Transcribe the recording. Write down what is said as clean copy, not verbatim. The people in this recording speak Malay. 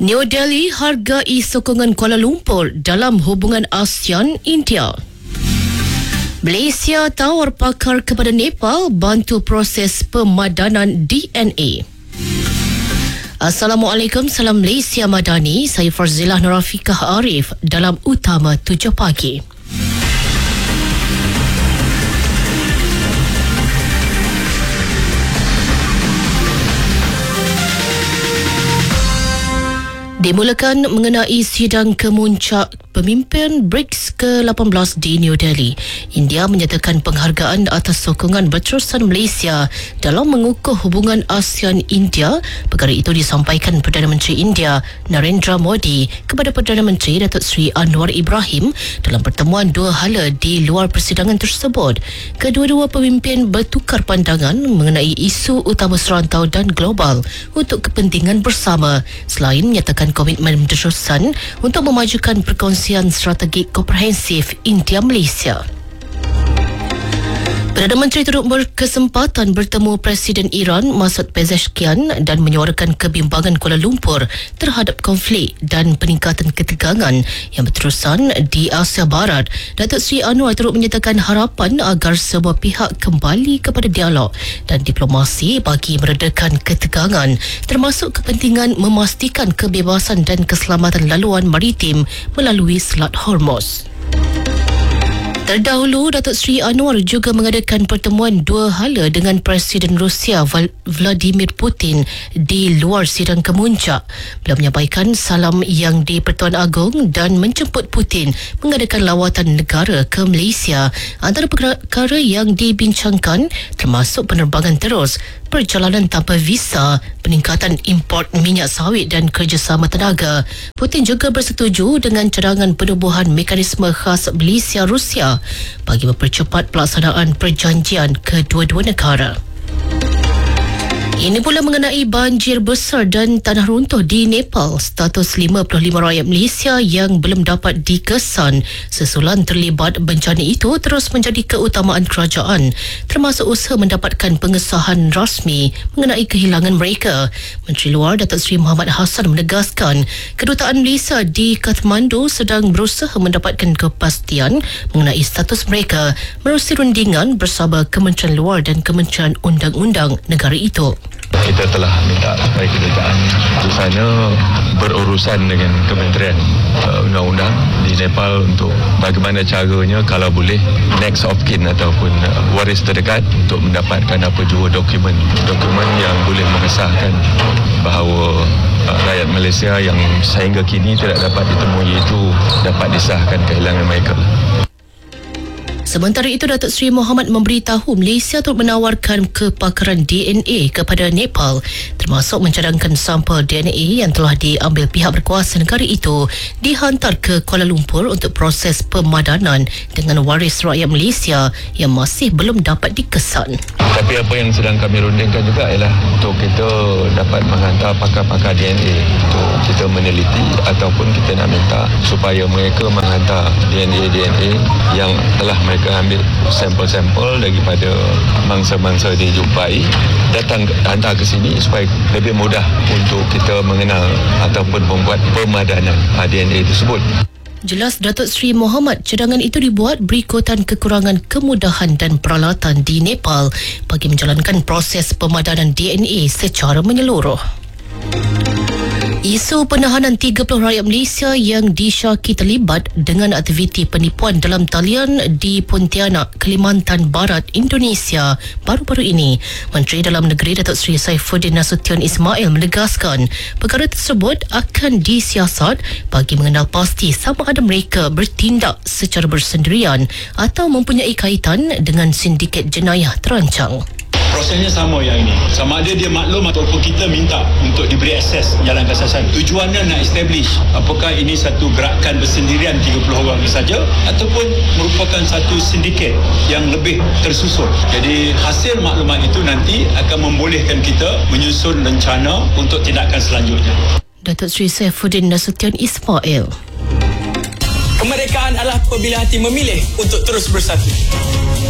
New Delhi hargai sokongan Kuala Lumpur dalam hubungan ASEAN-India. Malaysia tawar pakar kepada Nepal bantu proses pemadanan DNA. Assalamualaikum, salam Malaysia Madani. Saya Farzilah Nurafikah Arif dalam Utama 7 Pagi. Dimulakan mengenai sidang kemuncak pemimpin BRICS ke-18 di New Delhi. India menyatakan penghargaan atas sokongan berterusan Malaysia dalam mengukuh hubungan ASEAN-India. Perkara itu disampaikan Perdana Menteri India Narendra Modi kepada Perdana Menteri Datuk Seri Anwar Ibrahim dalam pertemuan dua hala di luar persidangan tersebut. Kedua-dua pemimpin bertukar pandangan mengenai isu utama serantau dan global untuk kepentingan bersama, selain menyatakan komitmen berterusan untuk memajukan perkongsian strategik komprehensif India-Malaysia. Perdana Menteri turut berkesempatan bertemu Presiden Iran Masoud Pezeshkian dan menyuarakan kebimbangan Kuala Lumpur terhadap konflik dan peningkatan ketegangan yang berterusan di Asia Barat. Datuk Seri Anwar turut menyatakan harapan agar semua pihak kembali kepada dialog dan diplomasi bagi meredakan ketegangan, termasuk kepentingan memastikan kebebasan dan keselamatan laluan maritim melalui Selat Hormuz. Terdahulu, Datuk Seri Anwar juga mengadakan pertemuan dua hala dengan Presiden Rusia Vladimir Putin di luar sidang kemuncak. Beliau menyampaikan salam yang di-Pertuan Agong dan menjemput Putin mengadakan lawatan negara ke Malaysia. Antara perkara yang dibincangkan termasuk penerbangan terus, perjalanan tanpa visa, peningkatan import minyak sawit dan kerjasama tenaga. Putin juga bersetuju dengan cadangan penubuhan mekanisme khas Malaysia-Rusia bagi mempercepat pelaksanaan perjanjian kedua-dua negara. Ini pula mengenai banjir besar dan tanah runtuh di Nepal. Status 55 rakyat Malaysia yang belum dapat dikesan sesulan terlibat bencana itu terus menjadi keutamaan kerajaan, termasuk usaha mendapatkan pengesahan rasmi mengenai kehilangan mereka. Menteri Luar Datuk Seri Muhammad Hassan menegaskan kedutaan Malaysia di Kathmandu sedang berusaha mendapatkan kepastian mengenai status mereka menerusi rundingan bersama Kementerian Luar dan Kementerian Undang-Undang negara itu. Kita telah minta supaya kedutaan di sana berurusan dengan Kementerian Undang-Undang di Nepal untuk bagaimana caranya kalau boleh next of kin ataupun waris terdekat untuk mendapatkan apa jua dokumen yang boleh mengesahkan bahawa rakyat Malaysia yang sehingga kini tidak dapat ditemui itu dapat disahkan kehilangan mereka. Sementara itu, Datuk Seri Muhammad memberitahu Malaysia turut menawarkan kepakaran DNA kepada Nepal, termasuk mencadangkan sampel DNA yang telah diambil pihak berkuasa negara itu dihantar ke Kuala Lumpur untuk proses pemadanan dengan waris rakyat Malaysia yang masih belum dapat dikesan. Tapi apa yang sedang kami rundingkan juga ialah untuk kita dapat menghantar pakar-pakar DNA untuk kita meneliti ataupun kita nak minta supaya mereka menghantar DNA yang telah mereka ambil sampel-sampel daripada mangsa-mangsa dijumpai, datang hantar ke sini supaya lebih mudah untuk kita mengenal ataupun membuat pemadanan DNA tersebut. Jelas Datuk Seri Muhammad, cadangan itu dibuat berikutan kekurangan kemudahan dan peralatan di Nepal bagi menjalankan proses pemadanan DNA secara menyeluruh. Isu penahanan 30 rakyat Malaysia yang disyaki terlibat dengan aktiviti penipuan dalam talian di Pontianak, Kalimantan Barat, Indonesia baru-baru ini. Menteri Dalam Negeri Datuk Seri Saifuddin Nasution Ismail menegaskan perkara tersebut akan disiasat bagi mengenal pasti sama ada mereka bertindak secara bersendirian atau mempunyai kaitan dengan sindiket jenayah terancang. Prosesnya sama yang ini. Sama ada dia maklum ataupun kita minta untuk diberi akses jalan kesasan. Tujuannya nak establish apakah ini satu gerakan bersendirian 30 orang saja ataupun merupakan satu sindiket yang lebih tersusun. Jadi hasil maklumat itu nanti akan membolehkan kita menyusun rencana untuk tindakan selanjutnya. Datuk Seri Saifuddin Nasution Ismail. Kemerdekaan adalah apabila hati memilih untuk terus bersatu.